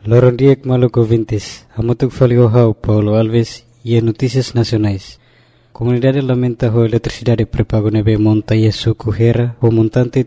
Lorondiek Maluco Vintes, Hamutuk Faliohau, Paulo Alves e Notícias Nacionais. Comunidade lamenta a eletricidade pré-pago nebe monta e suco Hera, o montante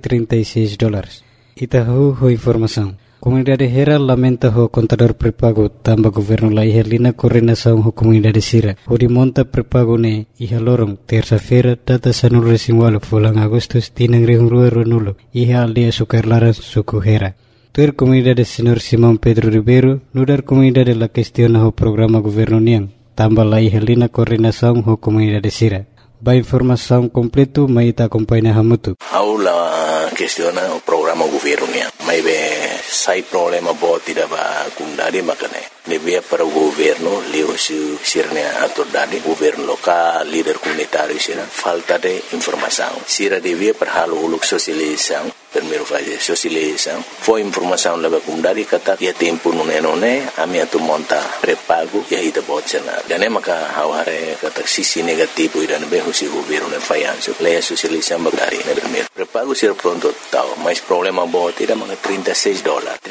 $36. Itahu ho informação. Comunidade Hera lamenta o contador pré-pago tamba governo la ihelina coordenação ho comunidade Sira. O de monta pré-pago ne iha lorong terça-feira data sanul resimwalo fulang Agustus tinang rehungrua ronulo iha aldea Sukarlaran suku Hera. Tuer comunidade Senhor Simão Pedro Ribeiro nudar comunidade la questiona o programa governo niang tamba la ihelina coordenação ho comunidade Sira. Ba informação completo maita acompanha Hamutu. Aula questiona o programa governo niang. Mai be sai problema bo tidak ba kundari makane. Nebia para o governo, leo sirnya autoridade, governo local, líder comunitário sira, falta de informação. Sira devia para halo uluk sosialização, primeiro fazer sosialização. Foi informação leva kundari kata ya tempo nune ami atu monta pré-pago ya ida botsenar. Dan maka haware kata sisi negativo ida nebe husi governo ne fayanso. Leia sosialização bagari ne primeiro. Pré-pago sira pronto tau, mas problema bo tidak maka $36.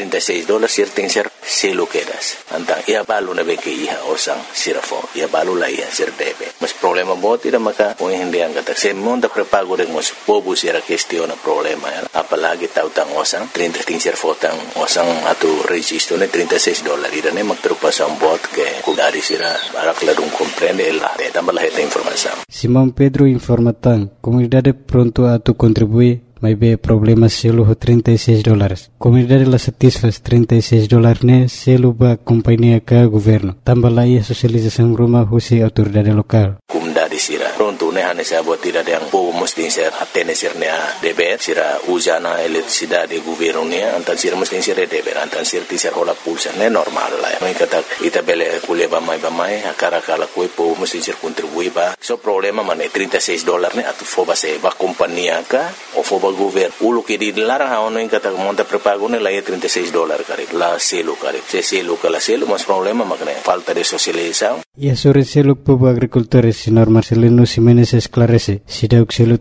$36 sir tem ser selo quedas. Antang ia balu na beke iha osang sirafo ia balu la ia sir debe mas problema bo tidak maka o hindi ang kata se monta pré-pago de mas pobo sira questiona problema ya apalagi tautang osang 30 sir fotang osang atu registro ne $36 ida ne magtrupasan bot ke kudari sira barak ladung comprende la de tambah la informação. Simão Pedro informa tan comunidade pronto a tu contribuir mas be problema selo ho $36. Comunidade la satisfaz $36 ne selo ba companhia ka governo. Tambah la ia sosialização rumah husi autoridade lokal. Comunidade sira pronto ne hane sa buat tidak yang po mesti ser atene sirnya deber sira usana eletricidade governo ne antan sira mesti ser deber antan sir ti ser hola pulsa ne normal la. Mai kata ita bele kule ba mai akara kala kue po mesti ser contribui ba. So problema mane $36 ne atu foba se ba companhia ka o foba governo ulo que dilarang haono en kata monta pré-pago ne la $36 kare la selo kare se selo kala selo mas problema makne falta de socialização. E sobre selo povo agricultores senhor Marcelino Ximenes esclarece si dauk selo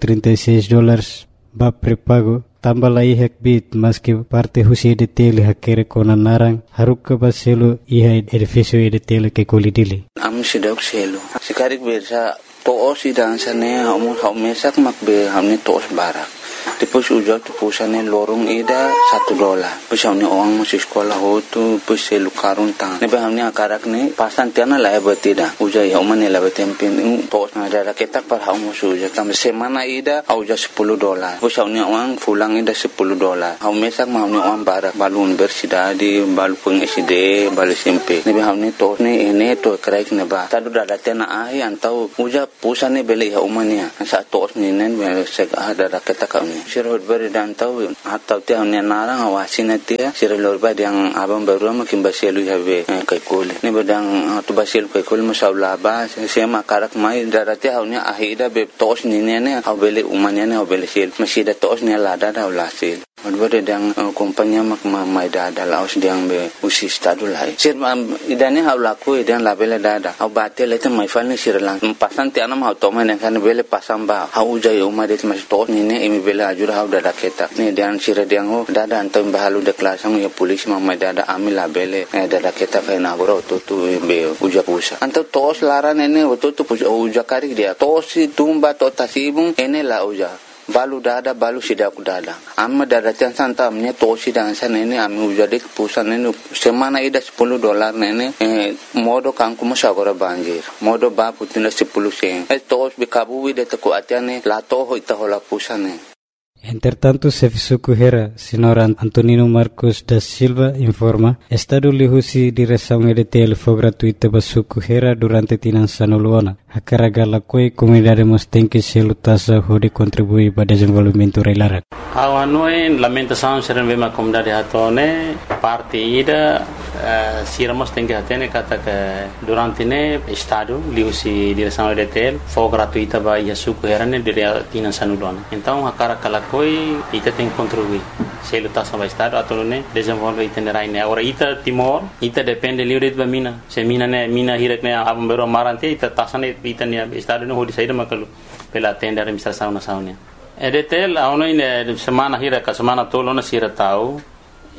$36 ba pré-pago tambah la ihak bit mas que parte husi de tele hakere kona narang haruka ba selo iha edifício de tele que kolidili am si dauk selo sikarik bersa to si dan sane hamu mesak makbe hamni tos barak. Depois ujau tu pusane lorong ida $1. Depois hamni orang masih sekolah hotu depois selu karun tang. Nebe hamni akarak ne pasan tiana la betida. Ujau ya umane la betempin tos na ada ketak par hamu suja tam semana ida auja $10. Depois hamni orang pulang ida $10. Hamu mesak hamni orang barak balun bersida di balu peng SD balu SMP. Nebe hamni tos ne ene to kraik ne ba. Tadu dada tiana ai antau uja pusane beli ya umania. Sa tos ni nen sek ada ketak sirhod bari dan tahu atau tiang ni narang awasin dia sirhod bari yang abang baru makin basilu habe kai kole ni badang tu basilu kai kole masalah ba sema karak mai darati haunya ahida be tos ni ne habele umanya ne habele sil masih da tos ni lada da ulasil Odbare dang kompanya mak mai dada laos dang be usi stadu lai sir idane haulaku idan labele dada au batele te mai falni sirlang pasan ti anam hau toma ne kan bele pasam ba hau jai umadet mas to ni ne imi bele ajur hau dada keta ni dan sir dang ho dada antam bahalu de klasang ya polis mai dada ami labele dada keta fa na goro to be uja pusa anto tos laran ene to uja kari dia tosi tumba to tasibung ene la uja balu dada balu sidak dada amma dada tian santa amnya tosi dan sana ini ami ujadik pusan ini semana ida $10 nene modo kangku masagora banjir modo ba putina 10 sen tos bikabu wide te ko atiane la to ho ita hola pusane. Entretanto, Sefisu Hera, senhor Antonino Marcos da Silva, informa, Estado lihusi direção EDTL foi gratuita para Suku Hera durante tinan sanuluana. A carga la coi comunidade mostém que se lutasa hode contribuir para desenvolvimento reilarak. Awanoi lamentação serem bem a comunidade hatone parte ida sira mostém que hatene kata que durante ne Estado lihusi direção EDTL foi gratuita para Suku Hera ne durante tinan sanuluana. Então a carga la coi ita tem contribuir se lutasa para Estado atau ne desenvolver itinerai ne. Agora ita Timor ita depende livre de mina. Se mina ne mina hirak ne abang bero marante ita tasane ita ne Estado ne hodi saída makalu pela tenda administração nacional. EDTL aonoi ne semana hira ka semana tolo na sira tau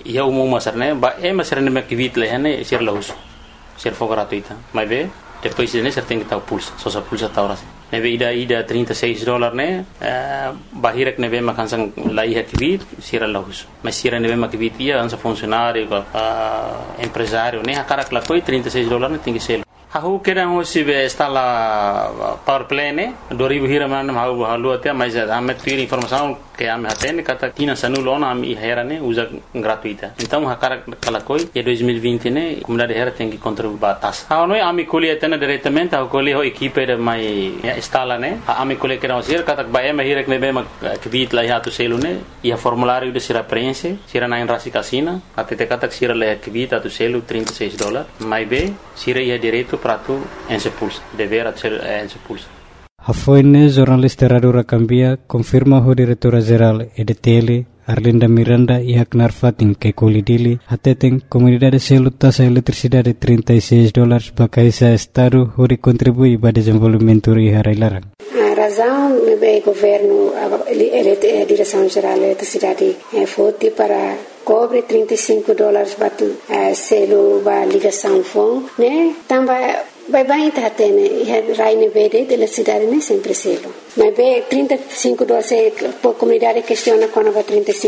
ia umum masarne ba masarne me kivit lehane sir lahus sir for gratuita mas be depois de ser tem que estar pulsa só sa pulsa tá ora neve ida $36 né bahirek neve makansang lai kivit sir lahus mas sir neve makivit ia ansa funcionário empresário né akara kla foi $36 né tem que ser Hahu kira hosi be stala power play ne 2000 hira manam halu até mas ame tuir informação que ame hatene kata tina sanulona ame hera ne usa gratuita então hakara kalakoi e 2020 ne comunidade hera tem que contribuir batas ha noi ame colhe atena diretamente ha colhe ho equipe de mai stala ne ame colhe kira hosi kata ba ame hira ne be ma kvit la hatu selu ne ia formulário de sira prense sira na rasi casina até kata sira le kvit atu selu $36 mai be sira ia direito prato ensepulsa dever ser ensepulsa. Hafoine jornalista Radura Cambia confirma o diretora-geral EDTL Arlinda Miranda e Haknar Fatin que colidili atetem comunidade selo taxa eletricidade $36 bakaisa estado hori contribui para desenvolvimento e harailaran. A razão é o governo a direção-geral da eletricidade foi para cobre $35 batu selo ba ligação fon né também vai tá tene raine verde de eletricidade né sempre selo mas be $35 por comunidade questiona quando vai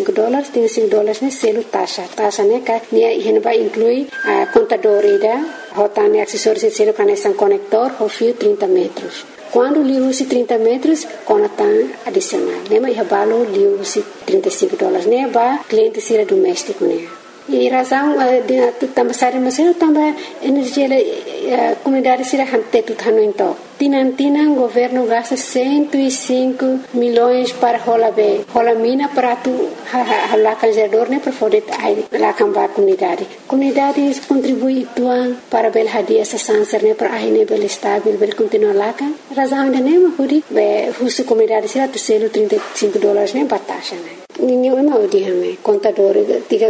$35 né selo taxa né que né vai inclui a contadora rotane acessórios selo conexão conector o fio 30 metros. Quando liu se 30 metros, conatan adicional. Nema ia balo liu se $35. Ne ba cliente sira doméstico ne. E razão de também sari masero também energia comunidade sira hante tutano então. Tinan governo gasta 105 milhões para rola mina para tu lá canjador né para poder lá cambar comunidade contribui tuan para bel hadia essa sanser né para aí né bel estável bel continuar lá kan razão de né huri be husu comunidade sira tu selo $35 né batasha né ninguém mau dihame contador tiga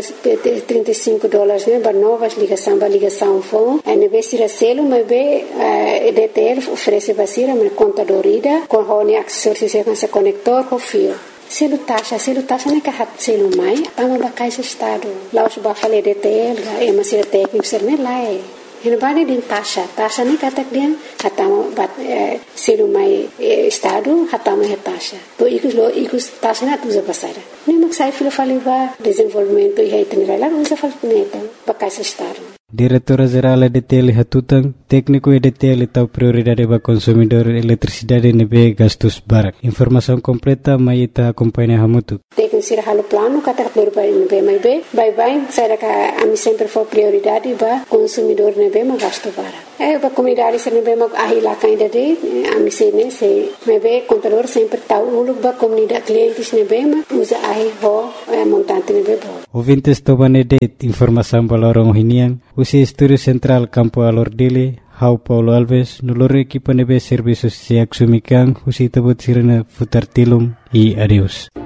$35 né para novas ligação fon né be sira selo mas be EDTL oferece basira mas contadorida com hone acessórios se conector com fio selo taxa né que hat selo mai tama bakai se estado lá os ba fale EDTL é mas sira técnico ser né lá Ele balik din tasha ni katak dia hatama bat selu mai estado hatama tasha to ikus tasha na tuza pasara ni maksai filo faliba desenvolvimento e itinerário usa falpuneta bakai estado. Diretora-Geral EDTL Hatutang, técnico EDTL tahu prioridade para consumidor eletricidade nebe gastos barak. Informação completa mai ita acompanha hamutu. Técnico sira halo plano kata prioridade nebe mai be, bye saya ka ami sempre for prioridade para consumidor nebe ma gasto barak. Para comunidade sira nebe ma ahila kainda de ami sene se nebe contador sempre tahu uluk ba comunidade clientes nebe ma usa ahi ho montante nebe bo. Ouvintes tobane de informação balorong hinian. Usi Estúdio Central Campo Alordile, Hau Paulo Alves, nulore equipa nebe serviços se axumikan, usi tabut sirena futar tilum e adeus.